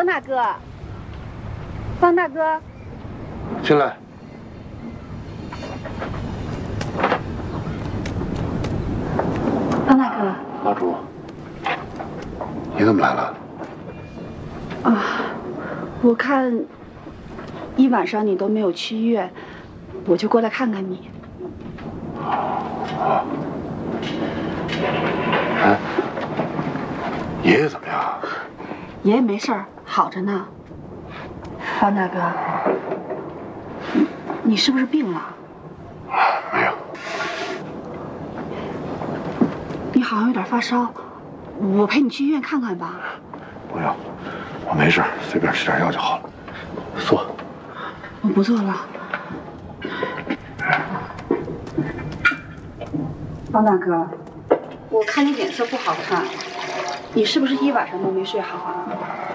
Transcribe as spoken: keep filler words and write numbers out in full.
大哥，方大哥， 进来。 方大哥， 老朱，你怎么来了？ 啊，我看一晚上你都没有去医院，我就过来看看你。 啊。哎，爷爷怎么样？ 爷爷没事儿，好着呢。方大哥，你你是不是病了？ 没有。 你好像有点发烧，我陪你去医院看看吧。 不用，我没事，随便吃点药就好了。坐。 我不坐了。方大哥，我看你脸色不好看，你是不是一晚上都没睡好啊？